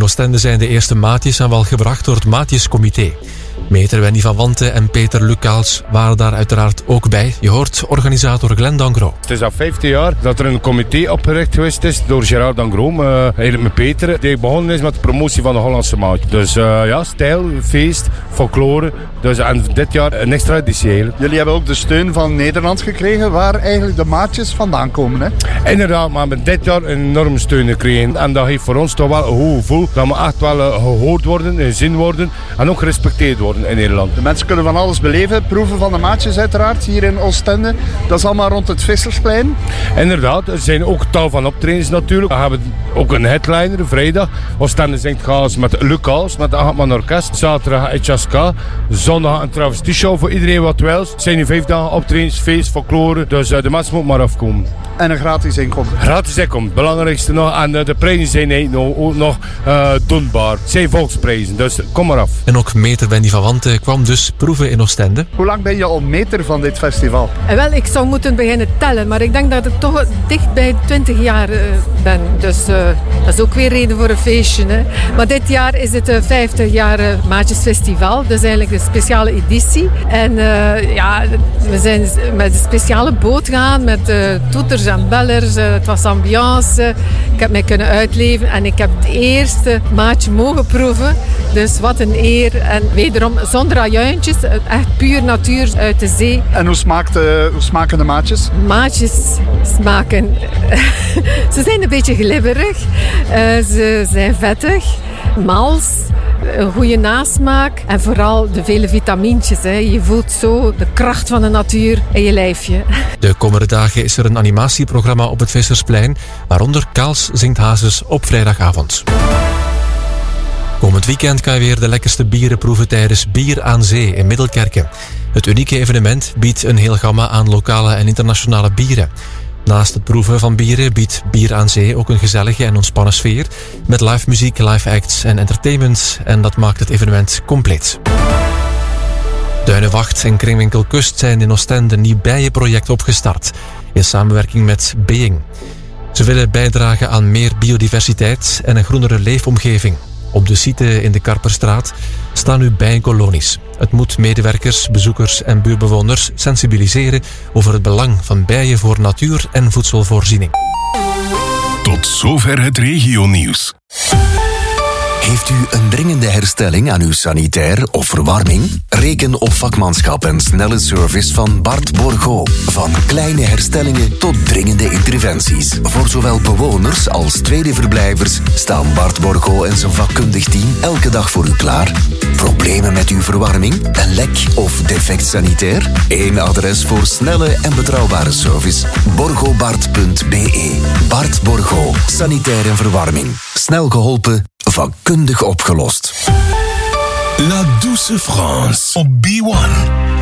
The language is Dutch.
Oostende zijn de eerste maatjes aan wal gebracht door het Maatjescomité. Meter Wendy van Wanten en Peter Lucaals waren daar uiteraard ook bij. Je hoort organisator Glenn Dangro. Het is al 15 jaar dat er een comité opgericht geweest is door Gerard Dangro, eigenlijk met Peter, die begonnen is met de promotie van de Hollandse maat. Dus stijl, feest, folklore. Dus, en dit jaar een extra editie eigenlijk. Jullie hebben ook de steun van Nederland gekregen, waar eigenlijk de maatjes vandaan komen, hè? Inderdaad, maar we hebben dit jaar een enorme steun gekregen. En dat heeft voor ons toch wel een hoog gevoel dat we echt wel gehoord worden, gezien worden en ook gerespecteerd worden in Nederland. De mensen kunnen van alles beleven, proeven van de maatjes uiteraard, hier in Oostende. Dat is allemaal rond het Vissersplein. Inderdaad, er zijn ook tal van optredens natuurlijk. We hebben ook een headliner, vrijdag. Oostende zingt Gaas met Lucaals, met de Achtman Orkest. Zaterdag HSK, zondag een travestieshow voor iedereen wat wil. Het zijn nu 5 dagen optredens, feest, folklore, dus de mensen moeten maar afkomen. En een gratis inkomen. Gratis inkomen, het belangrijkste nog. En de prijzen zijn ook nog doenbaar. Het zijn volksprijzen, dus kom maar af. En ook Meter Wendy van Wanten kwam dus proeven in Oostende. Hoe lang ben je al meter van dit festival? Wel, ik zou moeten beginnen tellen, maar ik denk dat ik toch dicht bij 20 jaar ben. Dus dat is ook weer reden voor een feestje. Hè. Maar dit jaar is het 50 jaar Maatjesfestival. Dat is eigenlijk een speciale editie. En we zijn met een speciale boot gegaan met toeters en bellers. Het was ambiance. Ik heb mij kunnen uitleven en ik heb het eerste maatje mogen proeven. Dus wat een eer. En wederom zonder ajuintjes, echt puur natuur uit de zee. En hoe smaken de maatjes? Maatjes smaken... Ze zijn een beetje glibberig. Ze zijn vettig. Mals. Een goede nasmaak. En vooral de vele vitamintjes. Hè. Je voelt zo de kracht van de natuur in je lijfje. De komende dagen is er een animatieprogramma op het Vissersplein, waaronder Kaals zingt Hazes op vrijdagavond. Komend weekend kan je weer de lekkerste bieren proeven tijdens Bier aan Zee in Middelkerken. Het unieke evenement biedt een heel gamma aan lokale en internationale bieren. Naast het proeven van bieren biedt Bier aan Zee ook een gezellige en ontspannen sfeer met live muziek, live acts en entertainment, en dat maakt het evenement compleet. Duinenwacht en Kringwinkel Kust zijn in Oostende een nieuw bijenproject opgestart in samenwerking met Being. Ze willen bijdragen aan meer biodiversiteit en een groenere leefomgeving. Op de site in de Karperstraat staan nu bijenkolonies. Het moet medewerkers, bezoekers en buurtbewoners sensibiliseren over het belang van bijen voor natuur en voedselvoorziening. Tot zover het regionieuws. Heeft u een dringende herstelling aan uw sanitair of verwarming? Reken op vakmanschap en snelle service van Bart Borgo. Van kleine herstellingen tot dringende interventies. Voor zowel bewoners als tweede verblijvers staan Bart Borgo en zijn vakkundig team elke dag voor u klaar. Problemen met uw verwarming? Een lek of defect sanitair? Eén adres voor snelle en betrouwbare service. borgobart.be. Bart Borgo. Sanitair en verwarming. Snel geholpen, vakkundig opgelost. La Douce France op B1.